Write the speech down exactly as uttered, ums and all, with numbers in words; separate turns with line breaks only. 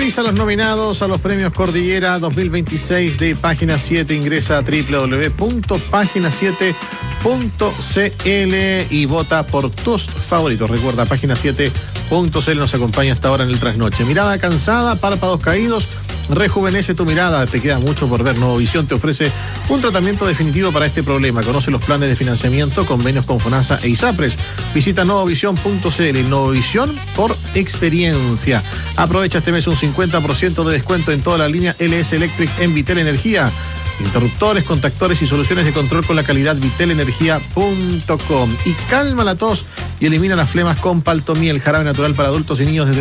Revisa los nominados a los premios Cordillera dos mil veintiséis de Página siete. Ingresa a doble u doble u doble u punto página siete punto c l y vota por tus favoritos. Recuerda, página siete punto c l nos acompaña hasta ahora en el trasnoche. Mirada cansada, párpados caídos, rejuvenece tu mirada. Te queda mucho por ver. Novovisión te ofrece un tratamiento definitivo para este problema. Conoce los planes de financiamiento, convenios con FONASA e ISAPRES. Visita novovisión punto c l. Novovisión por experiencia. Aprovecha este mes un cincuenta por ciento de descuento en toda la línea L S Electric en Vitel Energía. Interruptores, contactores y soluciones de control con la calidad vitel energía punto com. Y calma la tos y elimina las flemas con Paltomiel, jarabe natural para adultos y niños desde